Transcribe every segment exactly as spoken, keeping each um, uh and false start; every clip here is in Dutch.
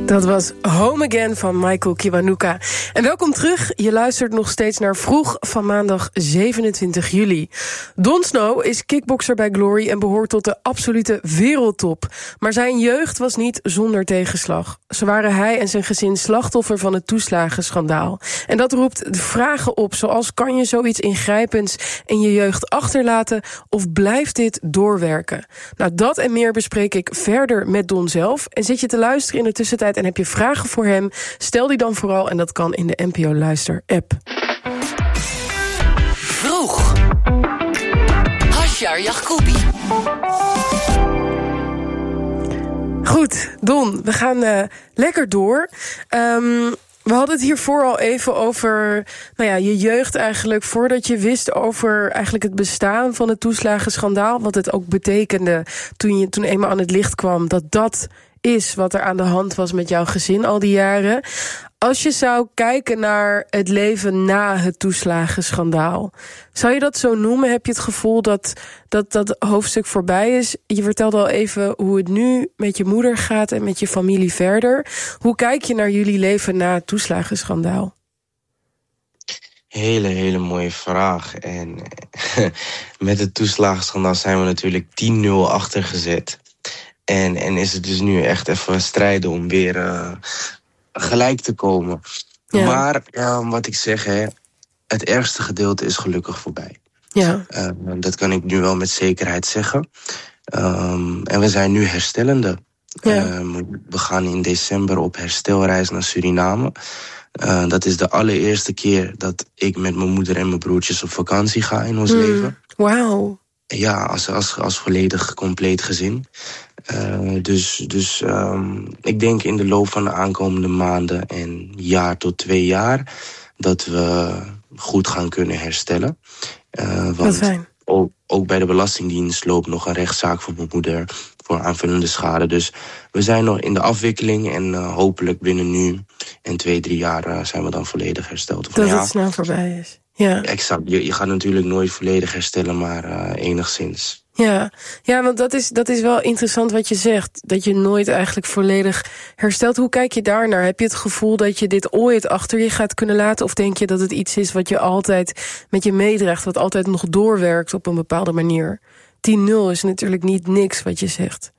Dat was Home Again van Michael Kiwanuka. En welkom terug. Je luistert nog steeds naar Vroeg van maandag zevenentwintig juli. Don Snow is kickbokser bij Glory en behoort tot de absolute wereldtop. Maar zijn jeugd was niet zonder tegenslag. Zo waren hij en zijn gezin slachtoffer van het toeslagenschandaal. En dat roept de vragen op, zoals: kan je zoiets ingrijpends in je jeugd achterlaten of blijft dit doorwerken? Nou, dat en meer bespreek ik verder met Don zelf. En zit je te luisteren in de tussentijd en heb je vragen voor hem, stel die dan vooral, en dat kan in de N P O Luister app. Vroeg. Hashjar Yacoubi. Goed, Don, we gaan uh, lekker door. Um, we hadden het hiervoor al even over nou ja, je jeugd eigenlijk, voordat je wist over eigenlijk het bestaan van het toeslagenschandaal, wat het ook betekende toen je toen eenmaal aan het licht kwam, dat dat is wat er aan de hand was met jouw gezin al die jaren. Als je zou kijken naar het leven na het toeslagenschandaal, zou je dat zo noemen? Heb je het gevoel dat dat, dat hoofdstuk voorbij is? Je vertelde al even hoe het nu met je moeder gaat en met je familie verder. Hoe kijk je naar jullie leven na het toeslagenschandaal? Hele, hele mooie vraag. En met het toeslagenschandaal zijn we natuurlijk tien nul achtergezet. En, en is het dus nu echt even strijden om weer uh, gelijk te komen. Ja. Maar uh, wat ik zeg, hè, het ergste gedeelte is gelukkig voorbij. Ja. Uh, dat kan ik nu wel met zekerheid zeggen. Um, en we zijn nu herstellende. Ja. Um, we gaan in december op herstelreis naar Suriname. Uh, dat is de allereerste keer dat ik met mijn moeder en mijn broertjes op vakantie ga in ons mm. leven. Wauw. Ja, als, als, als volledig compleet gezin. Uh, dus dus um, ik denk in de loop van de aankomende maanden en jaar tot twee jaar dat we goed gaan kunnen herstellen. Uh, want Wat fijn. Ook, ook bij de Belastingdienst loopt nog een rechtszaak voor mijn moeder voor aanvullende schade. Dus we zijn nog in de afwikkeling en uh, hopelijk binnen nu en twee, drie jaar uh, zijn we dan volledig hersteld. Of dat ja, het snel voorbij is. Ja. Exact. Je, je gaat natuurlijk nooit volledig herstellen, maar uh, enigszins. Ja, ja, want dat is, dat is wel interessant wat je zegt. Dat je nooit eigenlijk volledig herstelt. Hoe kijk je daarnaar? Heb je het gevoel dat je dit ooit achter je gaat kunnen laten? Of denk je dat het iets is wat je altijd met je meedraagt, wat altijd nog doorwerkt op een bepaalde manier? tien nul is natuurlijk niet niks wat je zegt.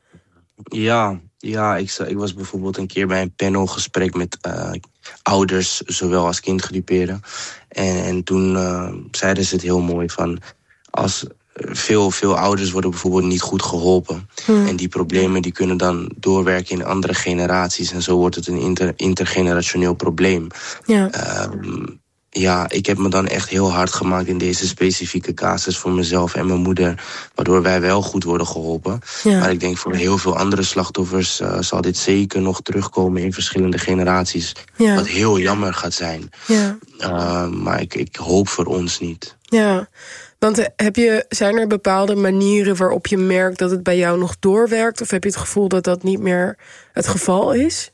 Ja, ja ik, ik was bijvoorbeeld een keer bij een panelgesprek met uh, ouders, zowel als kindgedupeerden. En, en toen uh, zeiden ze het heel mooi van, als veel, veel ouders worden bijvoorbeeld niet goed geholpen. Hmm. En die problemen die kunnen dan doorwerken in andere generaties. En zo wordt het een inter, intergenerationeel probleem. Ja. Um, ja, ik heb me dan echt heel hard gemaakt in deze specifieke casus voor mezelf en mijn moeder, waardoor wij wel goed worden geholpen. Ja. Maar ik denk voor heel veel andere slachtoffers uh, zal dit zeker nog terugkomen in verschillende generaties. Ja. Wat heel jammer gaat zijn. Ja. Uh, maar ik, ik hoop voor ons niet. Ja, want heb je, zijn er bepaalde manieren waarop je merkt dat het bij jou nog doorwerkt? Of heb je het gevoel dat dat niet meer het geval is?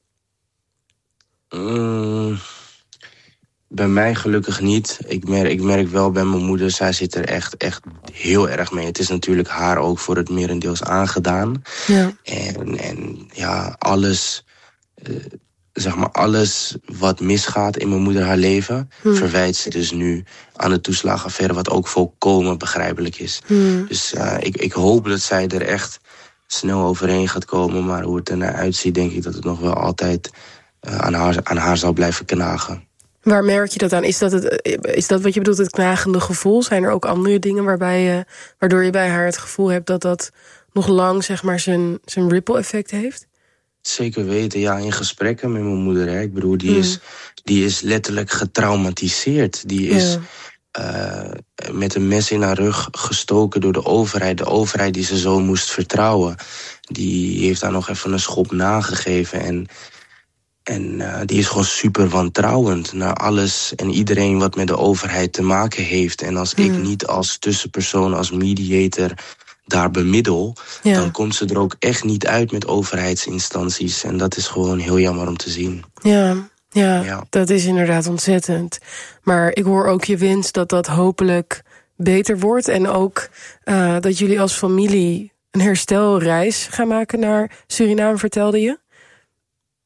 Mm. Bij mij gelukkig niet. Ik merk, ik merk wel bij mijn moeder, zij zit er echt, echt heel erg mee. Het is natuurlijk haar ook voor het merendeels aangedaan. Ja. En, en ja, alles, uh, zeg maar alles wat misgaat in mijn moeder haar leven, hmm. verwijt ze dus nu aan de toeslagenaffaire, wat ook volkomen begrijpelijk is. Hmm. Dus uh, ik, ik hoop dat zij er echt snel overheen gaat komen. Maar hoe het er naar uitziet, denk ik dat het nog wel altijd uh, aan haar, aan haar zal blijven knagen. Waar merk je dat aan? Is dat, het, is dat wat je bedoelt, het knagende gevoel? Zijn er ook andere dingen waarbij je, waardoor je bij haar het gevoel hebt dat dat nog lang, zeg maar, zijn, zijn ripple effect heeft? Zeker weten, ja, in gesprekken met mijn moeder. Hè. Ik bedoel, die, mm. is, die is letterlijk getraumatiseerd. Die is ja. uh, met een mes in haar rug gestoken door de overheid. De overheid die ze zo moest vertrouwen. Die heeft haar nog even een schop nagegeven. En En uh, die is gewoon super wantrouwend naar alles en iedereen wat met de overheid te maken heeft. En als mm. ik niet als tussenpersoon, als mediator daar bemiddel, ja. dan komt ze er ook echt niet uit met overheidsinstanties. En dat is gewoon heel jammer om te zien. Ja, ja, ja. Dat is inderdaad ontzettend. Maar ik hoor ook je wens dat dat hopelijk beter wordt. En ook uh, dat jullie als familie een herstelreis gaan maken naar Suriname, vertelde je?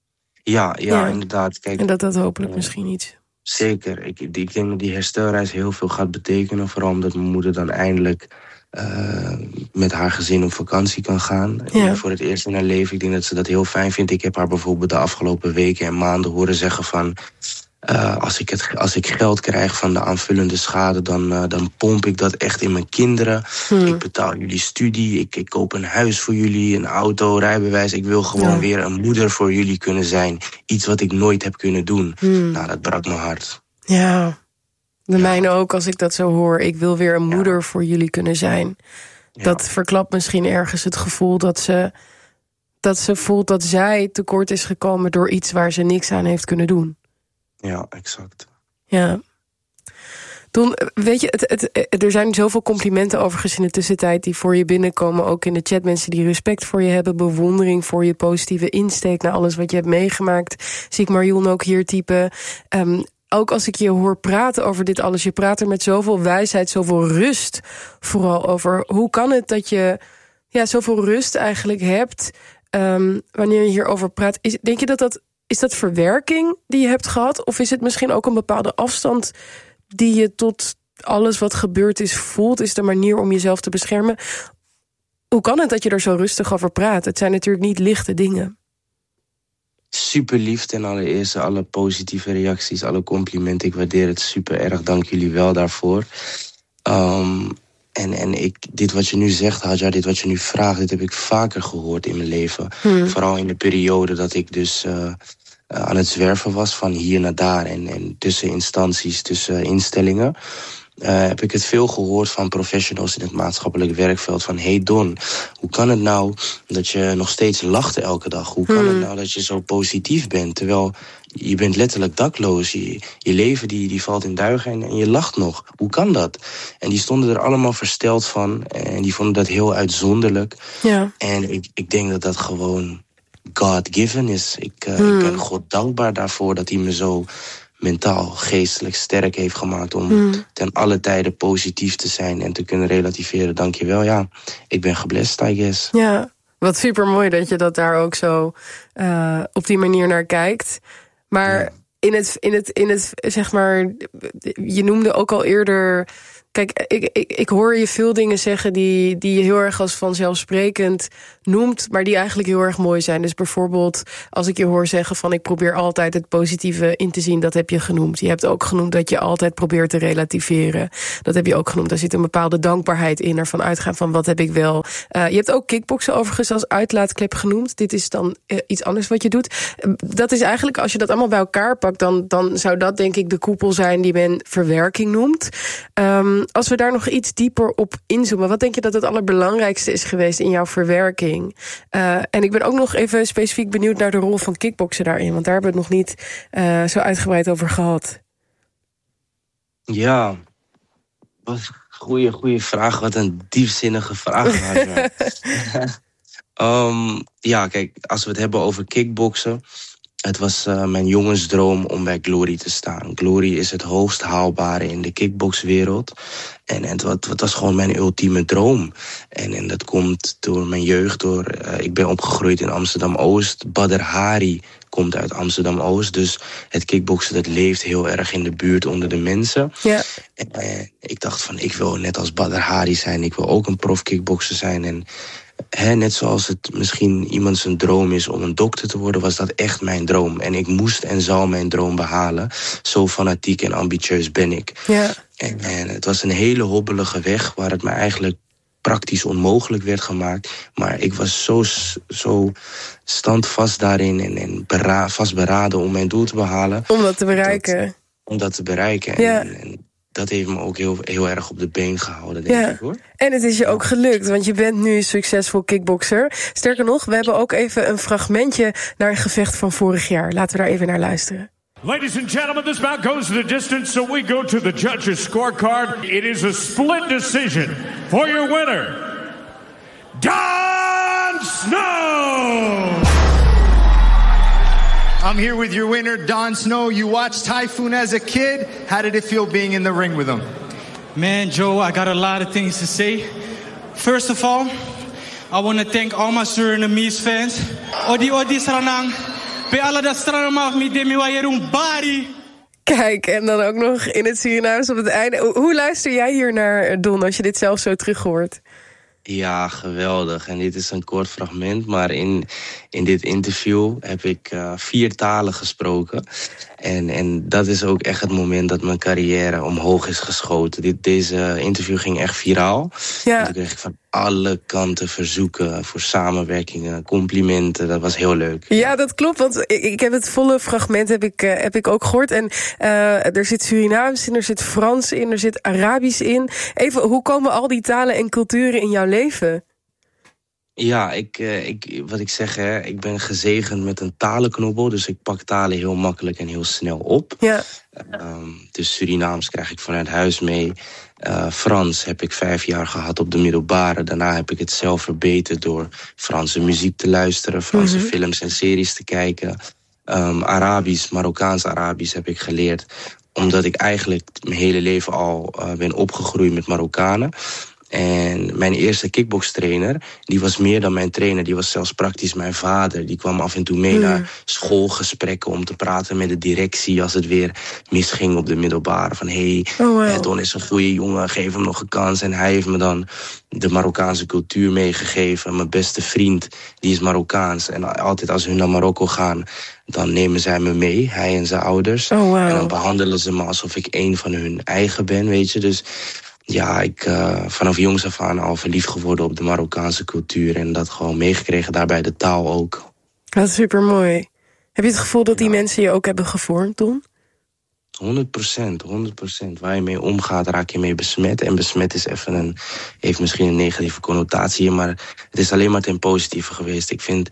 Ja, ja, ja, inderdaad. Kijk, en dat dat hopelijk uh, misschien iets... Zeker. Ik, ik denk dat die herstelreis heel veel gaat betekenen. Vooral omdat mijn moeder dan eindelijk uh, met haar gezin op vakantie kan gaan. Ja. Voor het eerst in haar leven. Ik denk dat ze dat heel fijn vindt. Ik heb haar bijvoorbeeld de afgelopen weken en maanden horen zeggen van... Uh, als, ik het, als ik geld krijg van de aanvullende schade, dan, uh, dan pomp ik dat echt in mijn kinderen. Hmm. Ik betaal jullie studie, ik, ik koop een huis voor jullie, een auto, rijbewijs. Ik wil gewoon ja. weer een moeder voor jullie kunnen zijn. Iets wat ik nooit heb kunnen doen. Hmm. Nou, dat brak mijn hart. Ja, de ja. mijne ook als ik dat zo hoor. Ik wil weer een moeder ja. voor jullie kunnen zijn. Ja. Dat verklapt misschien ergens het gevoel dat ze, dat ze voelt dat zij tekort is gekomen door iets waar ze niks aan heeft kunnen doen. Ja, exact. Ja. Don, weet je, het, het, er zijn zoveel complimenten overigens in de tussentijd die voor je binnenkomen. Ook in de chat, mensen die respect voor je hebben, bewondering voor je positieve insteek naar alles wat je hebt meegemaakt. Zie ik Marion ook hier typen. Um, ook als ik je hoor praten over dit alles, je praat er met zoveel wijsheid, zoveel rust. Vooral over hoe kan het dat je ja, zoveel rust eigenlijk hebt um, wanneer je hierover praat. Is, denk je dat dat... Is dat verwerking die je hebt gehad? Of is het misschien ook een bepaalde afstand die je tot alles wat gebeurd is voelt? Is de manier om jezelf te beschermen? Hoe kan het dat je er zo rustig over praat? Het zijn natuurlijk niet lichte dingen. Super lief ten allereerste. Alle positieve reacties, alle complimenten. Ik waardeer het super erg. Dank jullie wel daarvoor. Um, en en ik, dit wat je nu zegt, Hadja, dit wat je nu vraagt, dit heb ik vaker gehoord in mijn leven. Hmm. Vooral in de periode dat ik dus uh, uh, aan het zwerven was van hier naar daar. En, en tussen instanties, tussen instellingen. Uh, heb ik het veel gehoord van professionals in het maatschappelijk werkveld. Van, hey Don, hoe kan het nou dat je nog steeds lacht elke dag? Hoe kan hmm. het nou dat je zo positief bent? Terwijl je bent letterlijk dakloos. Je, je leven die, die valt in duigen en, en je lacht nog. Hoe kan dat? En die stonden er allemaal versteld van. En die vonden dat heel uitzonderlijk. Ja. En ik, ik denk dat dat gewoon God-given is. Ik, uh, hmm. ik ben God dankbaar daarvoor dat hij me zo mentaal, geestelijk sterk heeft gemaakt om mm. ten alle tijden positief te zijn en te kunnen relativeren. Dank je wel. Ja, ik ben geblest, I guess. Ja, wat super mooi dat je dat daar ook zo uh, op die manier naar kijkt. Maar ja. in het, in het, in het, zeg maar, je noemde ook al eerder. Kijk, ik, ik, ik hoor je veel dingen zeggen die, die je heel erg als vanzelfsprekend noemt, maar die eigenlijk heel erg mooi zijn. Dus bijvoorbeeld als ik je hoor zeggen van ik probeer altijd het positieve in te zien, dat heb je genoemd. Je hebt ook genoemd dat je altijd probeert te relativeren. Dat heb je ook genoemd. Daar zit een bepaalde dankbaarheid in, ervan uitgaan van wat heb ik wel. Uh, je hebt ook kickboksen overigens als uitlaatklep genoemd. Dit is dan uh, iets anders wat je doet. Uh, dat is eigenlijk, als je dat allemaal bij elkaar pakt, dan, dan zou dat denk ik de koepel zijn die men verwerking noemt. Um, Als we daar nog iets dieper op inzoomen, wat denk je dat het allerbelangrijkste is geweest in jouw verwerking? Uh, en ik ben ook nog even specifiek benieuwd naar de rol van kickboksen daarin, want daar hebben we het nog niet uh, zo uitgebreid over gehad. Ja, wat een goede, goede vraag. Wat een diepzinnige vraag. um, ja, kijk, als we het hebben over kickboksen, het was uh, mijn jongensdroom om bij Glory te staan. Glory is het hoogst haalbare in de kickboxwereld. En, en het, het was gewoon mijn ultieme droom. En, en dat komt door mijn jeugd. Door, uh, ik ben opgegroeid in Amsterdam-Oost. Badr Hari komt uit Amsterdam-Oost. Dus het kickboksen dat leeft heel erg in de buurt onder de mensen. Ja. En uh, ik dacht van, ik wil net als Badr Hari zijn. Ik wil ook een prof kickbokser zijn. En He, net zoals het misschien iemand zijn droom is om een dokter te worden, was dat echt mijn droom. En ik moest en zou mijn droom behalen. Zo fanatiek en ambitieus ben ik. Ja. En, en het was een hele hobbelige weg waar het me eigenlijk praktisch onmogelijk werd gemaakt. Maar ik was zo, zo standvast daarin en, en bera- vastberaden om mijn doel te behalen. Om dat te bereiken. Dat, om dat te bereiken. Ja. En, en, dat heeft me ook heel, heel erg op de been gehouden, denk ja. ik, hoor. En het is je ook gelukt, want je bent nu een succesvol kickbokser. Sterker nog, we hebben ook even een fragmentje naar een gevecht van vorig jaar. Laten we daar even naar luisteren. Ladies and gentlemen, this bout goes to the distance, so we go to the judges' scorecard. It is a split decision for your winner, Don Snow! I'm here with your winner, Don Snow. You watched Typhoon as a kid. How did it feel being in the ring with him? Man, Joe, I got a lot of things to say. First of all, I want to thank all my Surinamese fans. Odi Odi Saranang, Pe alla da strana maf mi demi wa yerum bari. Kijk, en dan ook nog in het Surinaams op het einde. Hoe luister jij hier naar, Don, als je dit zelf zo terug hoort? Ja, geweldig. En dit is een kort fragment, maar in, in dit interview heb ik uh, vier talen gesproken. En, en dat is ook echt het moment dat mijn carrière omhoog is geschoten. Dit, deze interview ging echt viraal. Ja. En toen kreeg ik van alle kanten verzoeken voor samenwerkingen, complimenten. Dat was heel leuk. Ja, dat klopt, want ik, ik heb het volle fragment heb ik, uh, heb ik ook gehoord. En uh, er zit Surinaams in, er zit Frans in, er zit Arabisch in. Even, hoe komen al die talen en culturen in jouw leven? Ja, ik, ik, wat ik zeg, hè, ik ben gezegend met een talenknobbel. Dus ik pak talen heel makkelijk en heel snel op. Ja. Um, dus Surinaams krijg ik vanuit huis mee. Uh, Frans heb ik vijf jaar gehad op de middelbare. Daarna heb ik het zelf verbeterd door Franse muziek te luisteren. Franse mm-hmm. films en series te kijken. Um, Arabisch, Marokkaans-Arabisch heb ik geleerd. Omdat ik eigenlijk mijn hele leven al uh, ben opgegroeid met Marokkanen. En mijn eerste kickbokstrainer, die was meer dan mijn trainer. Die was zelfs praktisch mijn vader. Die kwam af en toe mee mm. naar schoolgesprekken om te praten met de directie als het weer misging op de middelbare. Van hé, hey, oh, wow. Don is een goede jongen, geef hem nog een kans. En hij heeft me dan de Marokkaanse cultuur meegegeven. Mijn beste vriend, die is Marokkaans. En altijd als hun naar Marokko gaan, dan nemen zij me mee, hij en zijn ouders. Oh, wow. En dan behandelen ze me alsof ik een van hun eigen ben, weet je. Dus ja, ik uh, vanaf jongs af aan al verliefd geworden op de Marokkaanse cultuur. En dat gewoon meegekregen, daarbij de taal ook. Dat is supermooi. Heb je het gevoel dat die ja. mensen je ook hebben gevormd, Don? honderd procent, honderd procent. Waar je mee omgaat, raak je mee besmet. En besmet is even een, heeft misschien een negatieve connotatie, maar het is alleen maar ten positieve geweest. Ik vind,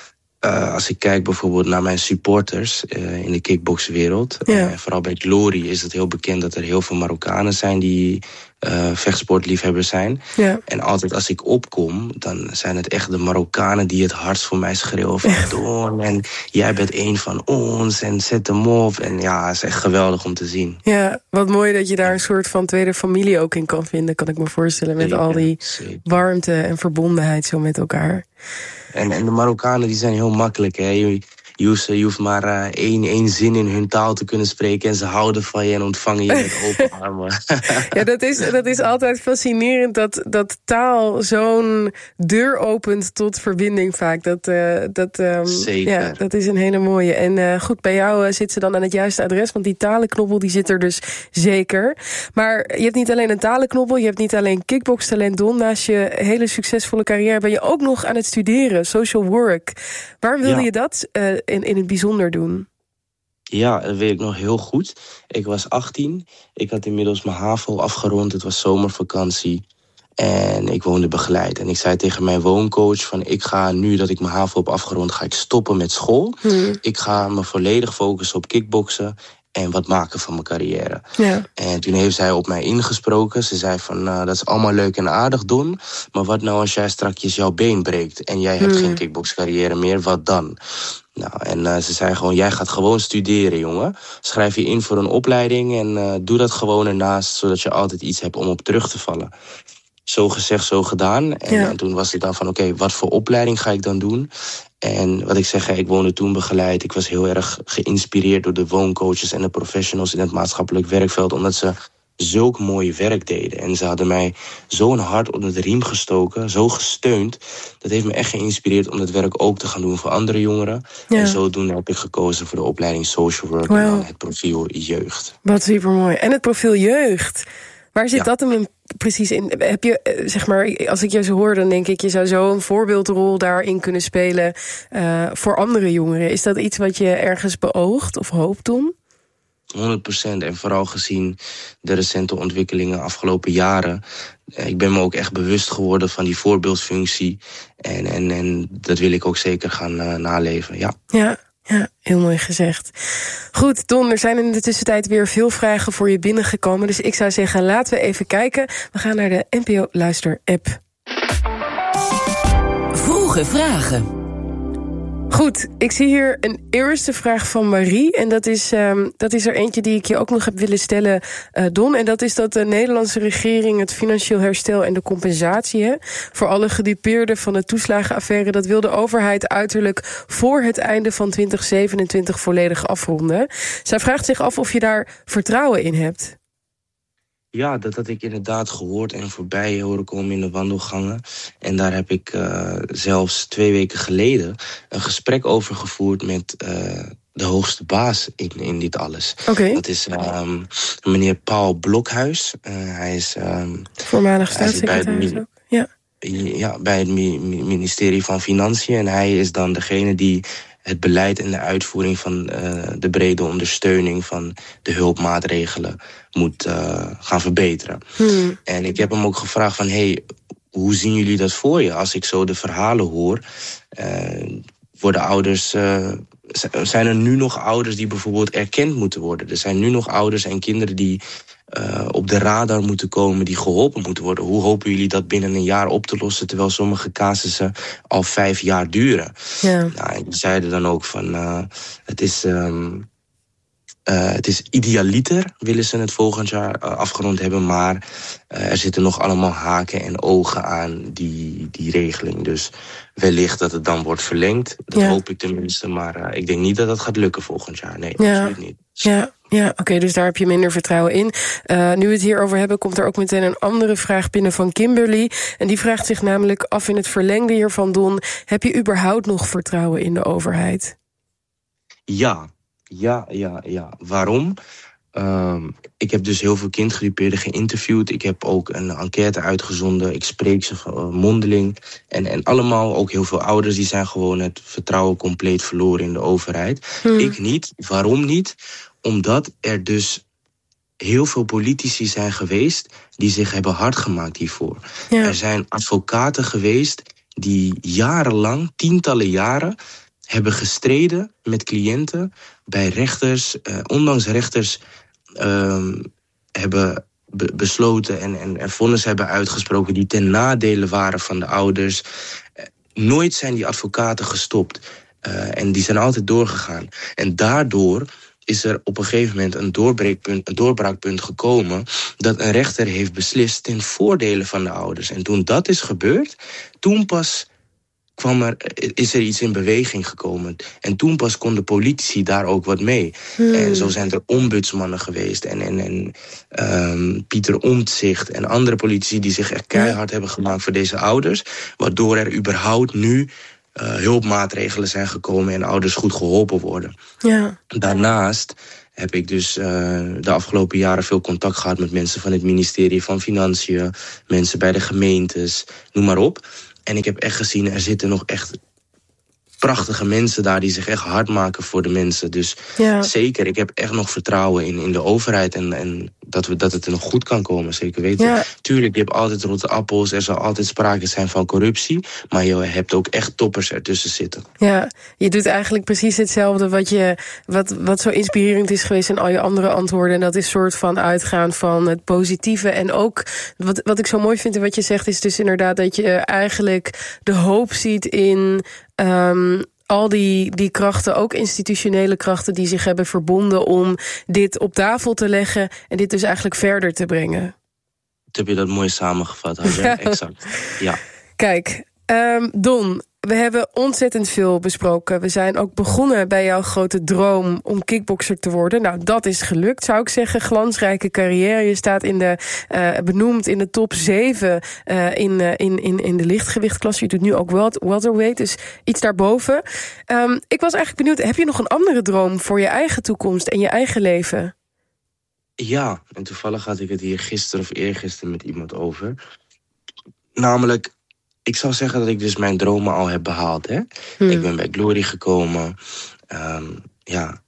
uh, als ik kijk bijvoorbeeld naar mijn supporters uh, in de kickboxwereld, ja. uh, vooral bij Glory is het heel bekend dat er heel veel Marokkanen zijn die Uh, vechtsportliefhebbers zijn. Ja. En altijd als ik opkom, dan zijn het echt de Marokkanen die het hardst voor mij schreeuwen van Don, en jij bent een van ons en zet hem op. En ja, het is echt geweldig om te zien. Ja, wat mooi dat je daar een soort van tweede familie ook in kan vinden, kan ik me voorstellen, met zeker, al die zeker. warmte en verbondenheid zo met elkaar. En, en de Marokkanen die zijn heel makkelijk, hè. Je, Je hoeft, je hoeft maar uh, één, één zin in hun taal te kunnen spreken en ze houden van je en ontvangen je met open armen. Ja, dat is, dat is altijd fascinerend dat, dat taal zo'n deur opent tot verbinding vaak. Dat, uh, dat, um, Zeker. Ja, dat is een hele mooie. En uh, goed, bij jou uh, zit ze dan aan het juiste adres, want die talenknobbel die zit er dus zeker. Maar je hebt niet alleen een talenknobbel, je hebt niet alleen kickboxtalent, Don. Naast je hele succesvolle carrière ben je ook nog aan het studeren, social work. Waarom wilde ja. je dat uh, in, in het bijzonder doen? Ja, dat weet ik nog heel goed. Ik was achttien. Ik had inmiddels mijn HAVO afgerond. Het was zomervakantie. En ik woonde begeleid. En ik zei tegen mijn wooncoach van, ik ga nu dat ik mijn HAVO heb afgerond, ga ik stoppen met school. Hmm. Ik ga me volledig focussen op kickboksen en wat maken van mijn carrière. Ja. En toen heeft zij op mij ingesproken. Ze zei van, uh, dat is allemaal leuk en aardig, Don. Maar wat nou als jij strakjes jouw been breekt en jij hebt hmm. geen kickboxcarrière meer, wat dan? Nou, en uh, ze zei gewoon, jij gaat gewoon studeren, jongen. Schrijf je in voor een opleiding en uh, doe dat gewoon ernaast, zodat je altijd iets hebt om op terug te vallen. Zo gezegd, zo gedaan. En, ja. en toen was het dan van, oké, okay, wat voor opleiding ga ik dan doen? En wat ik zeg, ik woonde toen begeleid. Ik was heel erg geïnspireerd door de wooncoaches en de professionals in het maatschappelijk werkveld, omdat ze zulk mooi werk deden. En ze hadden mij zo'n hart onder de riem gestoken, zo gesteund. Dat heeft me echt geïnspireerd om dat werk ook te gaan doen voor andere jongeren. Ja. En zodoende heb ik gekozen voor de opleiding Social Work wow. en dan het profiel jeugd. Wat supermooi. En het profiel jeugd. Waar zit ja. dat hem in, precies in? Heb je, zeg maar, als ik je zo hoor, dan denk ik, je zou zo een voorbeeldrol daarin kunnen spelen uh, voor andere jongeren. Is dat iets wat je ergens beoogt of hoopt, Don? honderd procent. En vooral gezien de recente ontwikkelingen afgelopen jaren. Ik ben me ook echt bewust geworden van die voorbeeldfunctie. En, en, en dat wil ik ook zeker gaan uh, naleven, ja. Ja. Ja, heel mooi gezegd. Goed, Don, er zijn in de tussentijd weer veel vragen voor je binnengekomen. Dus ik zou zeggen, laten we even kijken. We gaan naar de N P O Luister-app. Vroege vragen. Goed, ik zie hier een eerste vraag van Marie. En dat is, um, dat is er eentje die ik je ook nog heb willen stellen, uh, Don. En dat is dat de Nederlandse regering het financieel herstel en de compensatie hè, voor alle gedupeerden van de toeslagenaffaire, dat wil de overheid uiterlijk voor het einde van twintig zevenentwintig volledig afronden. Zij vraagt zich af of je daar vertrouwen in hebt. Ja, dat had ik inderdaad gehoord en voorbij horen komen in de wandelgangen. En daar heb ik uh, zelfs twee weken geleden een gesprek over gevoerd met uh, de hoogste baas in, in dit alles. Okay. Dat is um, meneer Paul Blokhuis. Uh, hij is um, voormalig staatssecretaris ook. Ja. Ja, bij het ministerie van Financiën. En hij is dan degene die het beleid en de uitvoering van uh, de brede ondersteuning van de hulpmaatregelen moet uh, gaan verbeteren. Hmm. En ik heb hem ook gevraagd van, hey, hoe zien jullie dat voor je? Als ik zo de verhalen hoor, uh, worden ouders, uh, zijn er nu nog ouders die bijvoorbeeld erkend moeten worden? Er zijn nu nog ouders en kinderen die Uh, op de radar moeten komen, die geholpen moeten worden. Hoe hopen jullie dat binnen een jaar op te lossen, terwijl sommige casussen al vijf jaar duren? Ja. Nou, en die zeiden dan ook van, uh, het is... Um, Uh, het is idealiter, willen ze het volgend jaar uh, afgerond hebben, maar uh, er zitten nog allemaal haken en ogen aan die, die regeling. Dus wellicht dat het dan wordt verlengd. Dat ja. hoop ik tenminste, maar uh, ik denk niet dat dat gaat lukken volgend jaar. Nee, ja. absoluut niet. Ja. Ja, oké, okay, dus daar heb je minder vertrouwen in. Uh, nu we het hierover hebben, komt er ook meteen een andere vraag binnen van Kimberly. En die vraagt zich namelijk af in het verlengde hiervan, Don, heb je überhaupt nog vertrouwen in de overheid? Ja. Ja, ja, ja. Waarom? Um, ik heb dus heel veel kindgedupeerden geïnterviewd. Ik heb ook een enquête uitgezonden. Ik spreek ze uh, mondeling. En, en allemaal, ook heel veel ouders, die zijn gewoon het vertrouwen compleet verloren in de overheid. Hmm. Ik niet. Waarom niet? Omdat er dus heel veel politici zijn geweest die zich hebben hard gemaakt hiervoor. Ja. Er zijn advocaten geweest die jarenlang, tientallen jaren, hebben gestreden met cliënten bij rechters, uh, ondanks rechters uh, hebben be- besloten en, en, en vonnis hebben uitgesproken die ten nadele waren van de ouders. Uh, nooit zijn die advocaten gestopt. Uh, en die zijn altijd doorgegaan. En daardoor is er op een gegeven moment een, doorbreekpunt, een doorbraakpunt gekomen dat een rechter heeft beslist ten voordele van de ouders. En toen dat is gebeurd, toen pas kwam er, is er iets in beweging gekomen. En toen pas konden politici daar ook wat mee. Hmm. En zo zijn er ombudsmannen geweest. En, en, en um, Pieter Omtzigt en andere politici die zich echt keihard ja. hebben gemaakt voor deze ouders. Waardoor er überhaupt nu uh, hulpmaatregelen zijn gekomen en ouders goed geholpen worden. Ja. Daarnaast heb ik dus uh, de afgelopen jaren veel contact gehad met mensen van het ministerie van Financiën, mensen bij de gemeentes, noem maar op. En ik heb echt gezien, er zitten nog echt prachtige mensen daar die zich echt hard maken voor de mensen. Dus ja. zeker, ik heb echt nog vertrouwen in, in de overheid en, en dat, we, dat het er nog goed kan komen, zeker weten. Ja. Tuurlijk, je hebt altijd rotte appels, er zal altijd sprake zijn van corruptie, maar je hebt ook echt toppers ertussen zitten. Ja, je doet eigenlijk precies hetzelfde wat, je, wat, wat zo inspirerend is geweest in al je andere antwoorden. En dat is soort van uitgaan van het positieve. En ook, wat, wat ik zo mooi vind en wat je zegt, is dus inderdaad dat je eigenlijk de hoop ziet in Um, al die, die krachten, ook institutionele krachten die zich hebben verbonden om dit op tafel te leggen en dit dus eigenlijk verder te brengen. Heb je dat mooi samengevat, Hadja? Exact. Ja. Kijk, um, Don, we hebben ontzettend veel besproken. We zijn ook begonnen bij jouw grote droom om kickbokser te worden. Nou, dat is gelukt, zou ik zeggen. Glansrijke carrière. Je staat in de, uh, benoemd in de top zeven uh, in, uh, in, in, in de lichtgewichtklasse. Je doet nu ook welterweight, dus iets daarboven. Um, ik was eigenlijk benieuwd, heb je nog een andere droom voor je eigen toekomst en je eigen leven? Ja, en toevallig had ik het hier gisteren of eergisteren met iemand over. Namelijk, ik zou zeggen dat ik dus mijn dromen al heb behaald. Hè? Hmm. Ik ben bij Glory gekomen. Um, ja,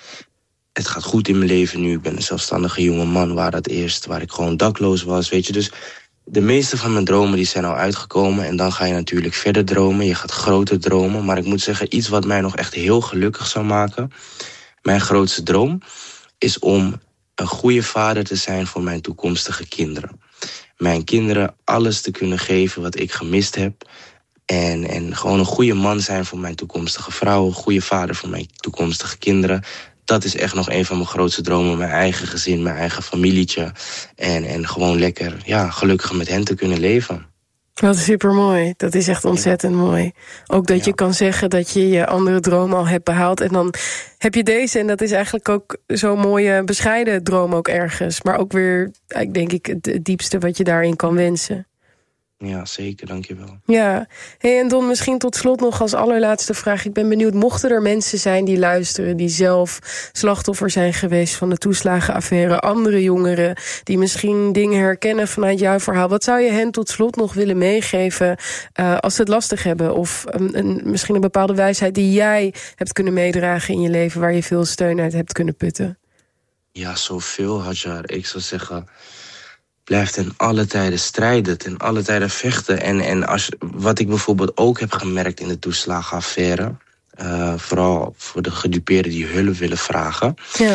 het gaat goed in mijn leven nu. Ik ben een zelfstandige jonge man waar dat eerst, waar ik gewoon dakloos was, weet je. Dus de meeste van mijn dromen die zijn al uitgekomen. En dan ga je natuurlijk verder dromen. Je gaat groter dromen. Maar ik moet zeggen, iets wat mij nog echt heel gelukkig zou maken. Mijn grootste droom is om een goede vader te zijn voor mijn toekomstige kinderen. Mijn kinderen alles te kunnen geven wat ik gemist heb. En, en gewoon een goede man zijn voor mijn toekomstige vrouw. Een goede vader voor mijn toekomstige kinderen. Dat is echt nog een van mijn grootste dromen. Mijn eigen gezin, mijn eigen familietje. En, en gewoon lekker, ja, gelukkig met hen te kunnen leven. Wat supermooi. Dat is echt ontzettend mooi. Ook dat ja. je kan zeggen dat je je andere droom al hebt behaald. En dan heb je deze. En dat is eigenlijk ook zo'n mooie, bescheiden droom ook ergens. Maar ook weer, denk ik, het diepste wat je daarin kan wensen. Ja, zeker, dankjewel. Ja, hey, en Don, misschien tot slot nog als allerlaatste vraag. Ik ben benieuwd, mochten er mensen zijn die luisteren, die zelf slachtoffer zijn geweest van de toeslagenaffaire, andere jongeren die misschien dingen herkennen vanuit jouw verhaal, wat zou je hen tot slot nog willen meegeven uh, als ze het lastig hebben? Of um, een, misschien een bepaalde wijsheid die jij hebt kunnen meedragen in je leven, waar je veel steun uit hebt kunnen putten? Ja, zoveel, Hadjar. Ik zou zeggen, blijf ten alle tijden strijden, ten alle tijden vechten. En, en als, wat ik bijvoorbeeld ook heb gemerkt in de toeslagenaffaire, Uh, vooral voor de gedupeerden die hulp willen vragen. Ja.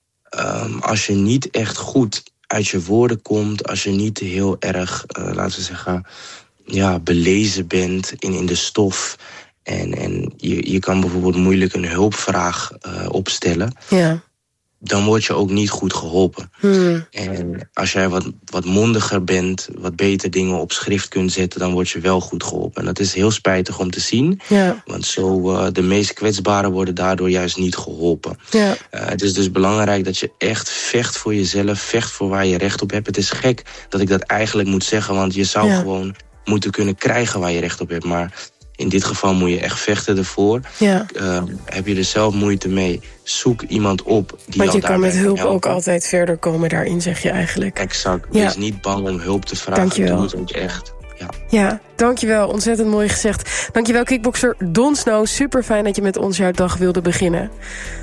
Um, als je niet echt goed uit je woorden komt, als je niet heel erg, uh, laten we zeggen, ja, belezen bent in, in de stof. En, en je, je kan bijvoorbeeld moeilijk een hulpvraag uh, opstellen. Ja. Dan word je ook niet goed geholpen. Hmm. En als jij wat, wat mondiger bent, wat beter dingen op schrift kunt zetten, dan word je wel goed geholpen. En dat is heel spijtig om te zien. Ja. Want zo uh, de meest kwetsbaren worden daardoor juist niet geholpen. Ja. Uh, het is dus belangrijk dat je echt vecht voor jezelf, vecht voor waar je recht op hebt. Het is gek dat ik dat eigenlijk moet zeggen, want je zou ja. gewoon moeten kunnen krijgen waar je recht op hebt. Maar in dit geval moet je echt vechten ervoor. Ja. Uh, heb je er zelf moeite mee, zoek iemand op die Want je al kan met hulp helpen. ook altijd verder komen daarin, zeg je eigenlijk. Exact. Ja. Wees niet bang om hulp te vragen. Dankjewel. Doe het ook echt. Ja. Ja, dankjewel. Ontzettend mooi gezegd. Dankjewel, kickbokser Don Snow. Super fijn dat je met ons jouw dag wilde beginnen.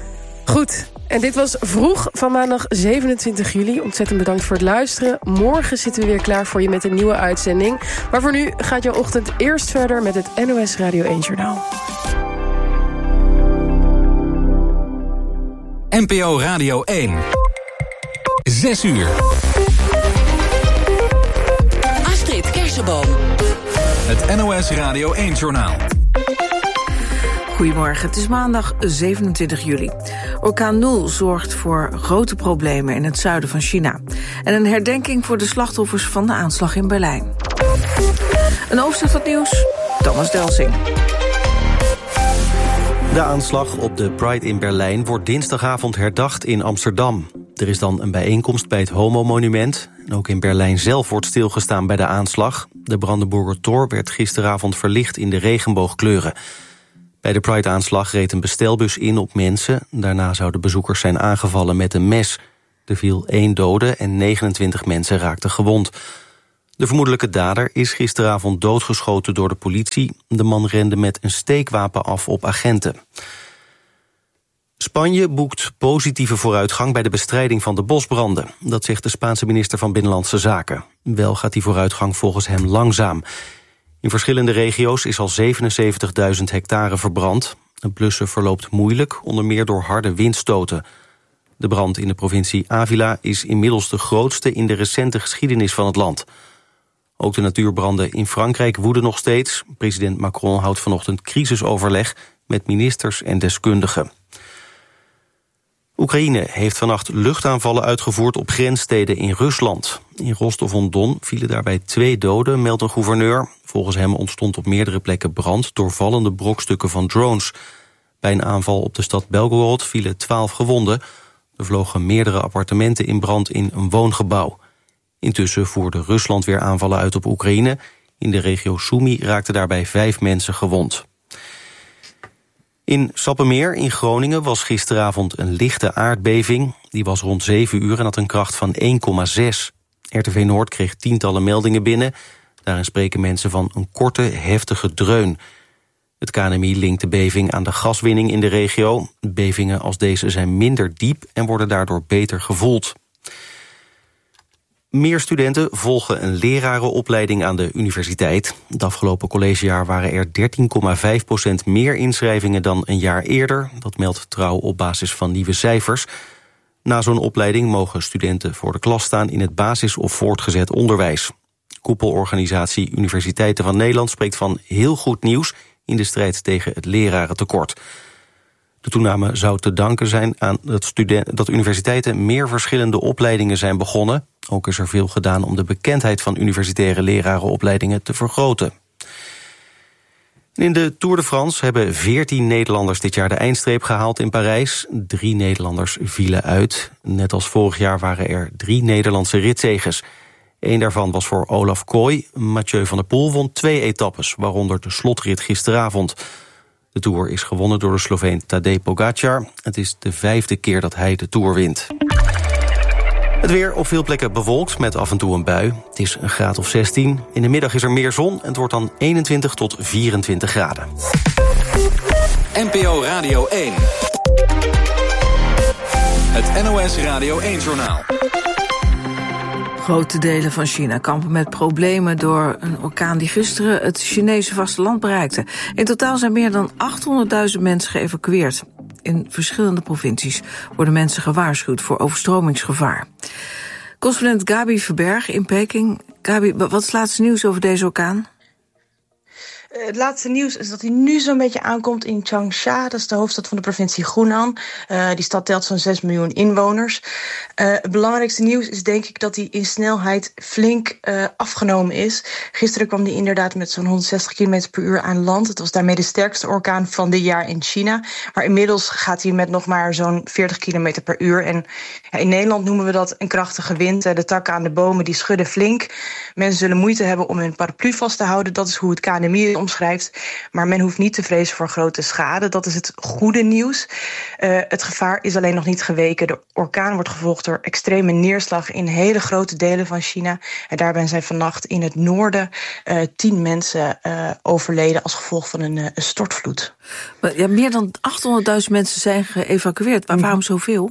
Goed, en dit was Vroeg van maandag zevenentwintig juli. Ontzettend bedankt voor het luisteren. Morgen zitten we weer klaar voor je met een nieuwe uitzending. Maar voor nu gaat jouw ochtend eerst verder met het N O S Radio één Journaal. N P O Radio één. Zes uur. Astrid Kersenboom. Het N O S Radio één Journaal. Goedemorgen, het is maandag zevenentwintig juli. Orkaan Nul zorgt voor grote problemen in het zuiden van China. En een herdenking voor de slachtoffers van de aanslag in Berlijn. Een overzicht van het nieuws, Thomas Delsing. De aanslag op de Pride in Berlijn wordt dinsdagavond herdacht in Amsterdam. Er is dan een bijeenkomst bij het Homo-monument. En ook in Berlijn zelf wordt stilgestaan bij de aanslag. De Brandenburger Tor werd gisteravond verlicht in de regenboogkleuren. Bij de Pride-aanslag reed een bestelbus in op mensen. Daarna zouden bezoekers zijn aangevallen met een mes. Er viel één dode en negenentwintig mensen raakten gewond. De vermoedelijke dader is gisteravond doodgeschoten door de politie. De man rende met een steekwapen af op agenten. Spanje boekt positieve vooruitgang bij de bestrijding van de bosbranden. Dat zegt de Spaanse minister van Binnenlandse Zaken. Wel gaat die vooruitgang volgens hem langzaam. In verschillende regio's is al zevenenzeventigduizend hectare verbrand. Het blussen verloopt moeilijk, onder meer door harde windstoten. De brand in de provincie Ávila is inmiddels de grootste in de recente geschiedenis van het land. Ook de natuurbranden in Frankrijk woeden nog steeds. President Macron houdt vanochtend crisisoverleg met ministers en deskundigen. Oekraïne heeft vannacht luchtaanvallen uitgevoerd op grenssteden in Rusland. In Rostov-on-Don vielen daarbij twee doden, meldt een gouverneur. Volgens hem ontstond op meerdere plekken brand door vallende brokstukken van drones. Bij een aanval op de stad Belgorod vielen twaalf gewonden. Er vlogen meerdere appartementen in brand in een woongebouw. Intussen voerde Rusland weer aanvallen uit op Oekraïne. In de regio Sumy raakten daarbij vijf mensen gewond. In Sappemeer in Groningen was gisteravond een lichte aardbeving. Die was rond zeven uur en had een kracht van één komma zes. R T V Noord kreeg tientallen meldingen binnen. Daarin spreken mensen van een korte, heftige dreun. Het K N M I linkt de beving aan de gaswinning in de regio. Bevingen als deze zijn minder diep en worden daardoor beter gevoeld. Meer studenten volgen een lerarenopleiding aan de universiteit. Het afgelopen collegejaar waren er dertien komma vijf procent meer inschrijvingen dan een jaar eerder. Dat meldt Trouw op basis van nieuwe cijfers. Na zo'n opleiding mogen studenten voor de klas staan in het basis- of voortgezet onderwijs. Koepelorganisatie Universiteiten van Nederland spreekt van heel goed nieuws in de strijd tegen het lerarentekort. De toename zou te danken zijn aan dat, studenten, dat universiteiten meer verschillende opleidingen zijn begonnen. Ook is er veel gedaan om de bekendheid van universitaire lerarenopleidingen te vergroten. In de Tour de France hebben veertien Nederlanders dit jaar de eindstreep gehaald in Parijs. Drie Nederlanders vielen uit. Net als vorig jaar waren er drie Nederlandse ritzeges. Eén daarvan was voor Olaf Kooi. Mathieu van der Poel won twee etappes, waaronder de slotrit gisteravond. De Tour is gewonnen door de Sloveen Tadej Pogacar. Het is de vijfde keer dat hij de Tour wint. Het weer op veel plekken bewolkt met af en toe een bui. Het is een graad of zestien. In de middag is er meer zon en het wordt dan eenentwintig tot vierentwintig graden. N P O Radio één. Het N O S Radio één-journaal. Grote delen van China kampen met problemen door een orkaan die gisteren het Chinese vasteland bereikte. In totaal zijn meer dan achthonderdduizend mensen geëvacueerd. In verschillende provincies worden mensen gewaarschuwd voor overstromingsgevaar. Correspondent Gabi Verberg in Peking. Gabi, wat is het laatste nieuws over deze orkaan? Het laatste nieuws is dat hij nu zo'n beetje aankomt in Changsha. Dat is de hoofdstad van de provincie Hunan. Uh, die stad telt zo'n zes miljoen inwoners. Uh, het belangrijkste nieuws is denk ik dat hij in snelheid flink uh, afgenomen is. Gisteren kwam hij inderdaad met zo'n honderdzestig kilometer per uur aan land. Het was daarmee de sterkste orkaan van dit jaar in China. Maar inmiddels gaat hij met nog maar zo'n veertig kilometer per uur. En ja, in Nederland noemen we dat een krachtige wind. De takken aan de bomen die schudden flink. Mensen zullen moeite hebben om hun paraplu vast te houden. Dat is hoe het K N M I omschrijft. Maar men hoeft niet te vrezen voor grote schade. Dat is het goede nieuws. Uh, het gevaar is alleen nog niet geweken. De orkaan wordt gevolgd door extreme neerslag in hele grote delen van China. En daarbij zijn vannacht in het noorden uh, tien mensen uh, overleden als gevolg van een, uh, een stortvloed. Maar ja, meer dan achthonderdduizend mensen zijn geëvacueerd. Maar waarom zoveel?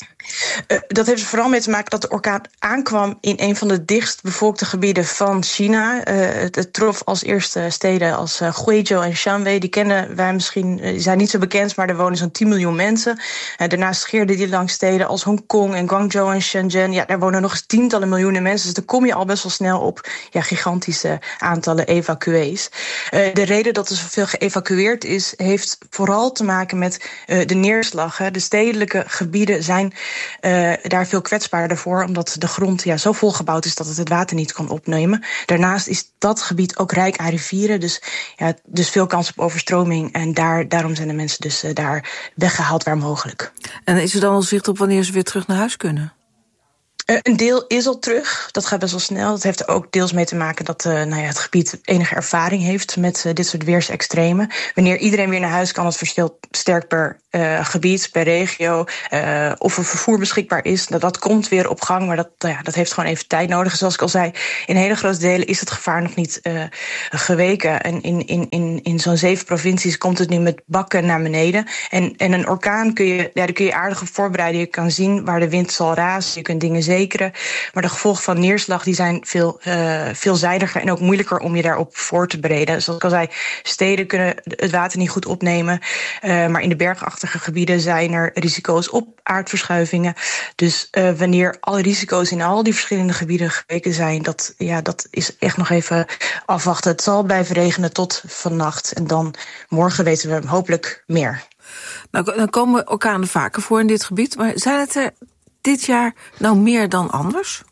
Uh, dat heeft er vooral mee te maken dat de orkaan aankwam in een van de dichtst bevolkte gebieden van China. Uh, het, het trof als eerste steden als uh, Guizhou en Shanwei. Die kennen wij misschien, uh, die zijn niet zo bekend, maar er wonen zo'n tien miljoen mensen. Uh, daarnaast scheerde die langs steden als Hongkong en Guangzhou en Shenzhen. Ja, daar wonen nog eens tientallen miljoenen mensen. Dus dan kom je al best wel snel op ja, gigantische aantallen evacuees. Uh, de reden dat er zoveel geëvacueerd is, heeft vooral te maken met uh, de neerslag. Hè. De stedelijke gebieden zijn Uh, daar veel kwetsbaarder voor, omdat de grond ja, zo volgebouwd is dat het het water niet kan opnemen. Daarnaast is dat gebied ook rijk aan rivieren, dus, ja, dus veel kans op overstroming. En daar, daarom zijn de mensen dus uh, daar weggehaald waar mogelijk. En is er dan al zicht op wanneer ze weer terug naar huis kunnen? Uh, een deel is al terug. Dat gaat best wel snel. Dat heeft er ook deels mee te maken dat uh, nou ja, het gebied enige ervaring heeft met uh, dit soort weersextremen. Wanneer iedereen weer naar huis kan, het verschilt sterk per uh, gebied, per regio. Uh, of er vervoer beschikbaar is. Nou, dat komt weer op gang, maar dat, uh, ja, dat heeft gewoon even tijd nodig. Zoals ik al zei, in hele grote delen is het gevaar nog niet uh, geweken. En in, in, in, in zo'n zeven provincies komt het nu met bakken naar beneden. En, en een orkaan kun je, ja, daar kun je aardig op voorbereiden. Je kan zien waar de wind zal razen. Je kunt dingen zekeren. Maar de gevolgen van neerslag die zijn veel uh, veelzijdiger en ook moeilijker om je daarop voor te bereiden. Zoals ik al zei, steden kunnen het water niet goed opnemen. Uh, maar in de bergachtige gebieden zijn er risico's op aardverschuivingen. Dus uh, wanneer alle risico's in al die verschillende gebieden geweken zijn, dat, ja, dat is echt nog even afwachten. Het zal blijven regenen tot vannacht. En dan morgen weten we hopelijk meer. Nou, dan komen orkanen vaker voor in dit gebied. Maar zijn het er dit jaar nou meer dan anders?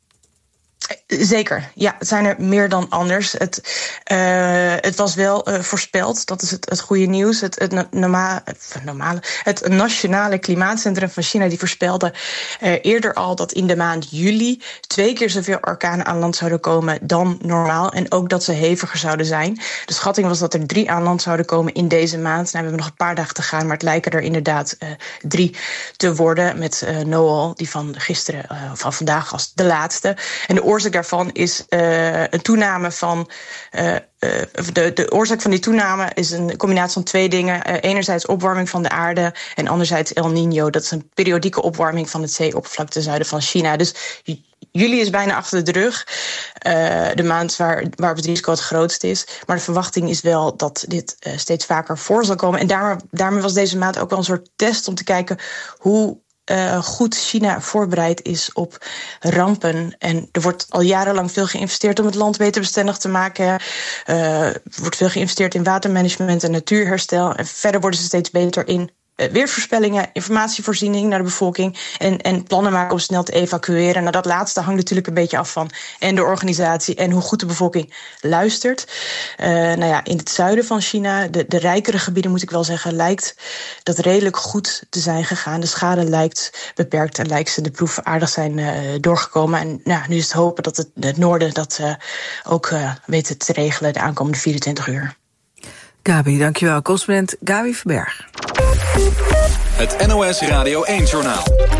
Zeker, ja, het zijn er meer dan anders. Het, uh, het was wel uh, voorspeld, dat is het, het goede nieuws. Het, het, norma- normale, het Nationale Klimaatcentrum van China die voorspelde uh, eerder al dat in de maand juli twee keer zoveel orkanen aan land zouden komen dan normaal. En ook dat ze heviger zouden zijn. De schatting was dat er drie aan land zouden komen in deze maand. Nou, we hebben nog een paar dagen te gaan, maar het lijken er inderdaad uh, drie te worden. Met uh, Noel, die van gisteren uh, of van vandaag als de laatste. En de oorzaak daarvan is uh, een toename van uh, uh, de, de oorzaak van die toename is een combinatie van twee dingen. Uh, enerzijds opwarming van de aarde en anderzijds El Niño. Dat is een periodieke opwarming van het zeeoppervlak ten zuiden van China. Dus juli is bijna achter de rug. Uh, de maand waar, waarop het risico het grootst is. Maar de verwachting is wel dat dit uh, steeds vaker voor zal komen. En daarmee, daarmee was deze maand ook wel een soort test om te kijken hoe uh, goed China voorbereid is op rampen. En er wordt al jarenlang veel geïnvesteerd om het land beter bestendig te maken. Uh, er wordt veel geïnvesteerd in watermanagement en natuurherstel. En verder worden ze steeds beter in uh, weersvoorspellingen, informatievoorziening naar de bevolking en, en plannen maken om snel te evacueren. Nou, dat laatste hangt natuurlijk een beetje af van en de organisatie en hoe goed de bevolking luistert. Uh, nou ja, in het zuiden van China, de, de rijkere gebieden moet ik wel zeggen, lijkt dat redelijk goed te zijn gegaan. De schade lijkt beperkt en lijkt ze de proeven aardig zijn uh, doorgekomen. En nou, nu is het hopen dat het, het noorden dat uh, ook uh, weet te regelen de aankomende vierentwintig uur. Gabi, dankjewel. Correspondent Gabi Verberg. Het N O S Radio één-journaal.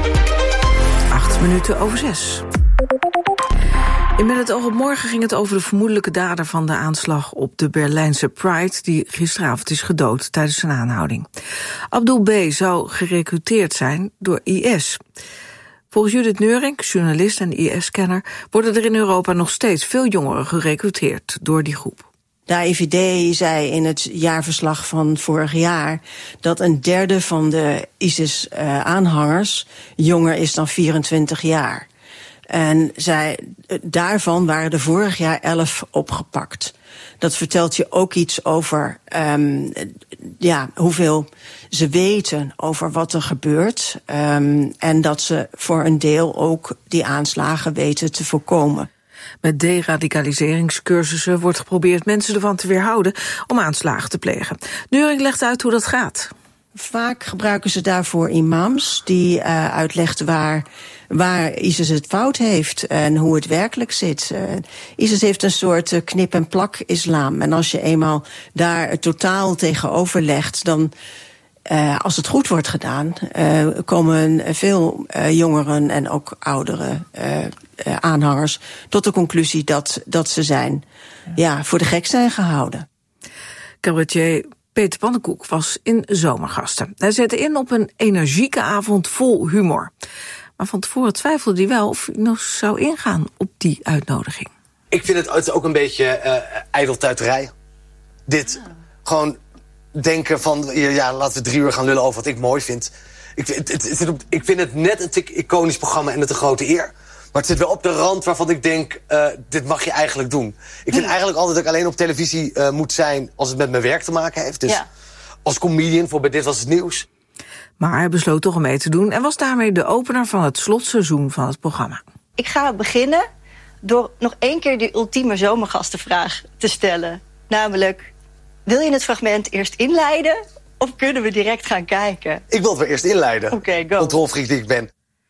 Acht minuten over zes. In Met het oog op morgen ging het over de vermoedelijke dader van de aanslag op de Berlijnse Pride, die gisteravond is gedood tijdens een aanhouding. Abdul B. zou gerecruiteerd zijn door I S. Volgens Judith Neurink, journalist en I S-kenner, worden er in Europa nog steeds veel jongeren gerecruiteerd door die groep. De A I V D zei in het jaarverslag van vorig jaar dat een derde van de ISIS-aanhangers jonger is dan vierentwintig jaar. En zij, daarvan waren er vorig jaar elf opgepakt. Dat vertelt je ook iets over um, ja, hoeveel ze weten over wat er gebeurt. Um, en dat ze voor een deel ook die aanslagen weten te voorkomen. Met deradicaliseringscursussen wordt geprobeerd mensen ervan te weerhouden om aanslagen te plegen. Neurink legt uit hoe dat gaat. Vaak gebruiken ze daarvoor imams die uh, uitleggen waar, waar ISIS het fout heeft en hoe het werkelijk zit. Uh, ISIS heeft een soort uh, knip-en-plak-islam. En als je eenmaal daar het totaal tegenover legt, dan, uh, als het goed wordt gedaan, uh, komen veel uh, jongeren en ook oudere uh, uh, aanhangers tot de conclusie dat, dat ze zijn, ja, voor de gek zijn gehouden. Cabaretier Peter Pannenkoek was in Zomergasten. Hij zette in op een energieke avond vol humor. Maar van tevoren twijfelde hij wel of hij nog zou ingaan op die uitnodiging. Ik vind het, het ook een beetje uh, ijdeltuiterij. Dit, ja. Gewoon denken van, ja, laten we drie uur gaan lullen over wat ik mooi vind. Ik, het, het, het, ik vind het net een tik iconisch programma en het een grote eer. Maar het zit wel op de rand waarvan ik denk, uh, dit mag je eigenlijk doen. Ik vind eigenlijk altijd dat ik alleen op televisie uh, moet zijn als het met mijn werk te maken heeft. Dus ja. Als comedian voor bij Dit Was Het Nieuws. Maar hij besloot toch om mee te doen en was daarmee de opener van het slotseizoen van het programma. Ik ga beginnen door nog één keer de ultieme zomergastenvraag te stellen. Namelijk, wil je het fragment eerst inleiden of kunnen we direct gaan kijken? Ik wil het weer eerst inleiden. Oké, okay, go. Controlfreak die ik ben.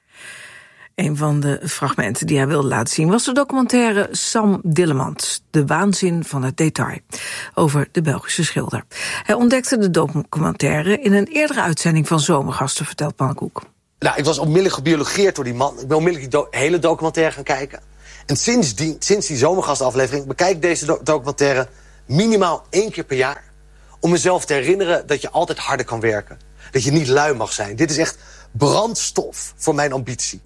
Een van de fragmenten die hij wilde laten zien was de documentaire Sam Dillemans, De waanzin van het detail, over de Belgische schilder. Hij ontdekte de documentaire in een eerdere uitzending van Zomergasten, vertelt Pannenkoek. Nou, ik was onmiddellijk gebiologeerd door die man. Ik ben onmiddellijk die do- hele documentaire gaan kijken. En sinds die, sinds die Zomergastenaflevering bekijk ik deze do- documentaire minimaal één keer per jaar. Om mezelf te herinneren dat je altijd harder kan werken. Dat je niet lui mag zijn. Dit is echt brandstof voor mijn ambitie.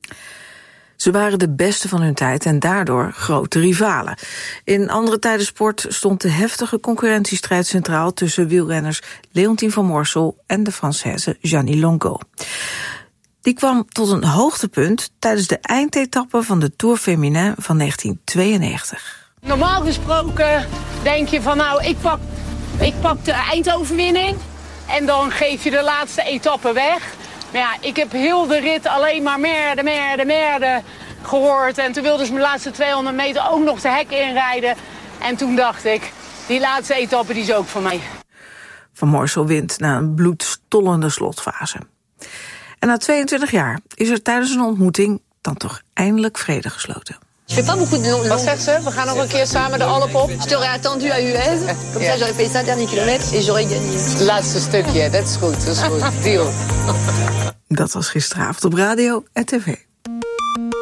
Ze waren de beste van hun tijd en daardoor grote rivalen. In andere tijden sport stond de heftige concurrentiestrijd centraal tussen wielrenners Leontien van Moorsel en de Française Jeannie Longo. Die kwam tot een hoogtepunt tijdens de eindetappe van de Tour Féminin van negentien tweeënnegentig. Normaal gesproken denk je van nou, ik pak, ik pak de eindoverwinning en dan geef je de laatste etappe weg. Maar ja, ik heb heel de rit alleen maar merde, merde, merde gehoord. En toen wilden ze mijn laatste tweehonderd meter ook nog de hek inrijden. En toen dacht ik, die laatste etappe die is ook van mij. Van Moorsel wint na een bloedstollende slotfase. En na tweeëntwintig jaar is er tijdens een ontmoeting dan toch eindelijk vrede gesloten. Wat zegt ze? We gaan nog een keer samen de Alp op. Je t'aurais attendu à U S. Comme ça j'aurais fait cinq derniers kilomètres et j'aurais gagné. Laatste stukje, dat is goed, dat is goed. Deal. Dat was gisteravond op radio en tv.